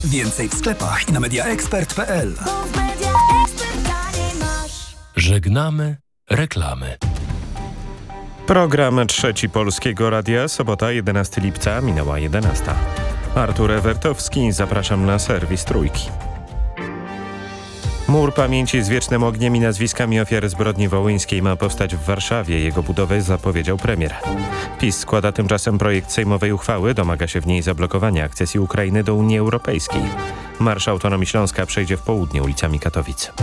Więcej w sklepach i na mediaexpert.pl. Żegnamy reklamy. Program Trzeci Polskiego Radia, sobota 11 lipca, minęła 11. Artur Ewertowski, zapraszam na serwis Trójki. Mur pamięci z wiecznym ogniem i nazwiskami ofiar zbrodni wołyńskiej ma powstać w Warszawie. Jego budowę zapowiedział premier. PiS składa tymczasem projekt sejmowej uchwały. Domaga się w niej zablokowania akcesji Ukrainy do Unii Europejskiej. Marsz Autonomii Śląska przejdzie w południe ulicami Katowic.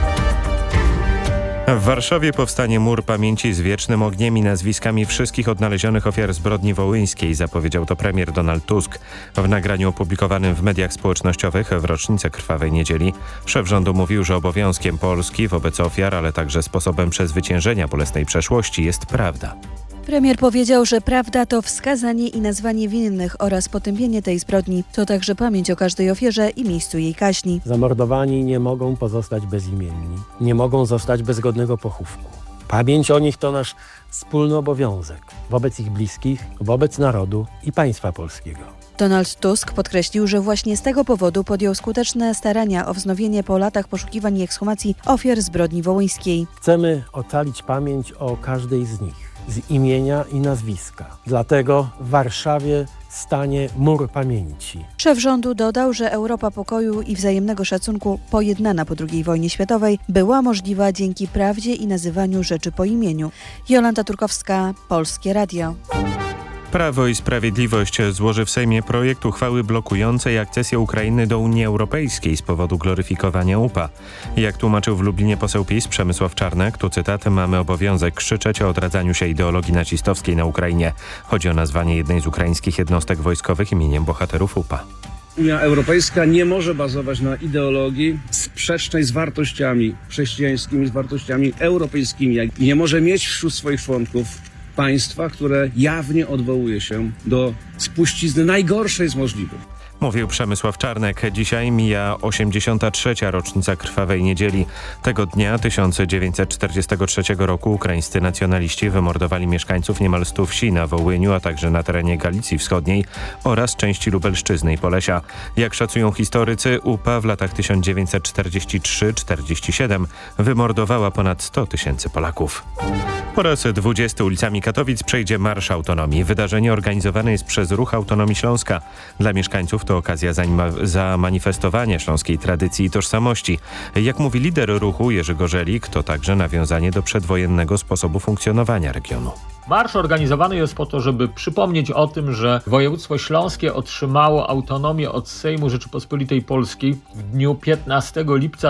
W Warszawie powstanie mur pamięci z wiecznym ogniem i nazwiskami wszystkich odnalezionych ofiar zbrodni wołyńskiej, zapowiedział to premier Donald Tusk. W nagraniu opublikowanym w mediach społecznościowych w rocznicę Krwawej Niedzieli szef rządu mówił, że obowiązkiem Polski wobec ofiar, ale także sposobem przezwyciężenia bolesnej przeszłości jest prawda. Premier powiedział, że prawda to wskazanie i nazwanie winnych oraz potępienie tej zbrodni. To także pamięć o każdej ofierze i miejscu jej kaźni. Zamordowani nie mogą pozostać bezimienni, nie mogą zostać bez godnego pochówku. Pamięć o nich to nasz wspólny obowiązek wobec ich bliskich, wobec narodu i państwa polskiego. Donald Tusk podkreślił, że właśnie z tego powodu podjął skuteczne starania o wznowienie po latach poszukiwań i ekshumacji ofiar zbrodni wołyńskiej. Chcemy ocalić pamięć o każdej z nich, z imienia i nazwiska. Dlatego w Warszawie stanie mur pamięci. Szef rządu dodał, że Europa pokoju i wzajemnego szacunku, pojednana po II wojnie światowej, była możliwa dzięki prawdzie i nazywaniu rzeczy po imieniu. Jolanta Turkowska, Polskie Radio. Prawo i Sprawiedliwość złoży w Sejmie projekt uchwały blokującej akcesję Ukrainy do Unii Europejskiej z powodu gloryfikowania UPA. Jak tłumaczył w Lublinie poseł PiS Przemysław Czarnek, tu cytat: mamy obowiązek krzyczeć o odradzaniu się ideologii nazistowskiej na Ukrainie. Chodzi o nazwanie jednej z ukraińskich jednostek wojskowych imieniem bohaterów UPA. Unia Europejska nie może bazować na ideologii sprzecznej z wartościami chrześcijańskimi, z wartościami europejskimi. Nie może mieć wśród swoich członków państwa, które jawnie odwołuje się do spuścizny najgorszej z możliwych. Mówił Przemysław Czarnek. Dzisiaj mija 83. rocznica Krwawej Niedzieli. Tego dnia 1943 roku ukraińscy nacjonaliści wymordowali mieszkańców niemal 100 wsi na Wołyniu, a także na terenie Galicji Wschodniej oraz części Lubelszczyzny i Polesia. Jak szacują historycy, UPA w latach 1943-47 wymordowała ponad 100 tysięcy Polaków. Po raz 20 ulicami Katowic przejdzie Marsz Autonomii. Wydarzenie organizowane jest przez Ruch Autonomii Śląska. Dla mieszkańców to okazja zamanifestowania śląskiej tradycji i tożsamości. Jak mówi lider ruchu Jerzy Gorzelik, to także nawiązanie do przedwojennego sposobu funkcjonowania regionu. Marsz organizowany jest po to, żeby przypomnieć o tym, że województwo śląskie otrzymało autonomię od Sejmu Rzeczypospolitej Polskiej w dniu 15 lipca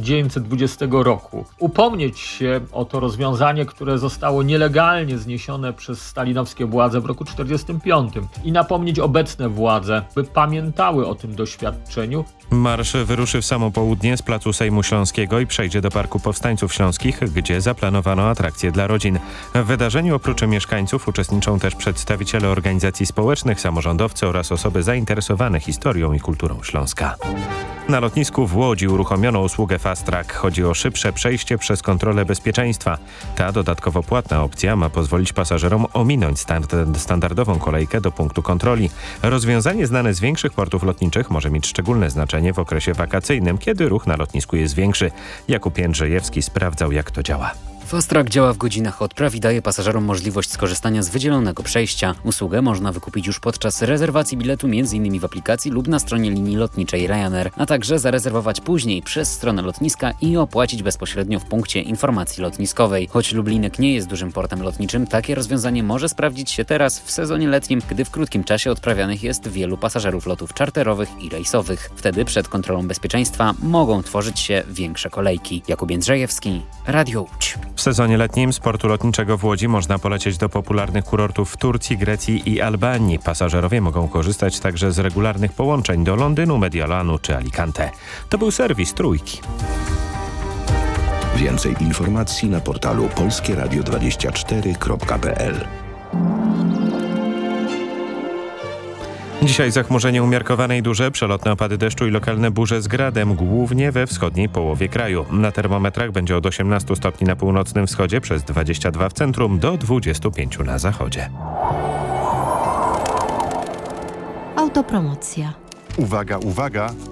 1920 roku. Upomnieć się o to rozwiązanie, które zostało nielegalnie zniesione przez stalinowskie władze w roku 1945 i napomnieć obecne władze, by pamiętały o tym doświadczeniu. Marsz wyruszy w samo południe z placu Sejmu Śląskiego i przejdzie do Parku Powstańców Śląskich, gdzie zaplanowano atrakcje dla rodzin. W wydarzeniu oprócz mieszkańców uczestniczą też przedstawiciele organizacji społecznych, samorządowcy oraz osoby zainteresowane historią i kulturą Śląska. Na lotnisku w Łodzi uruchomiono usługę Fast Track. Chodzi o szybsze przejście przez kontrolę bezpieczeństwa. Ta dodatkowo płatna opcja ma pozwolić pasażerom ominąć standardową kolejkę do punktu kontroli. Rozwiązanie znane z większych portów lotniczych może mieć szczególne znaczenie w okresie wakacyjnym, kiedy ruch na lotnisku jest większy. Jakub Jędrzejewski sprawdzał, jak to działa. Fast Track działa w godzinach odpraw i daje pasażerom możliwość skorzystania z wydzielonego przejścia. Usługę można wykupić już podczas rezerwacji biletu m.in. w aplikacji lub na stronie linii lotniczej Ryanair, a także zarezerwować później przez stronę lotniska i opłacić bezpośrednio w punkcie informacji lotniskowej. Choć Lublinek nie jest dużym portem lotniczym, takie rozwiązanie może sprawdzić się teraz w sezonie letnim, gdy w krótkim czasie odprawianych jest wielu pasażerów lotów czarterowych i rejsowych. Wtedy przed kontrolą bezpieczeństwa mogą tworzyć się większe kolejki. Jakub Jędrzejewski, Radio Łódź. W sezonie letnim z portu lotniczego w Łodzi można polecieć do popularnych kurortów w Turcji, Grecji i Albanii. Pasażerowie mogą korzystać także z regularnych połączeń do Londynu, Mediolanu czy Alicante. To był serwis Trójki. Więcej informacji na portalu polskieradio24.pl. Dzisiaj zachmurzenie umiarkowane i duże, przelotne opady deszczu i lokalne burze z gradem, głównie we wschodniej połowie kraju. Na termometrach będzie od 18 stopni na północnym wschodzie, przez 22 w centrum, do 25 na zachodzie. Autopromocja. Uwaga, uwaga!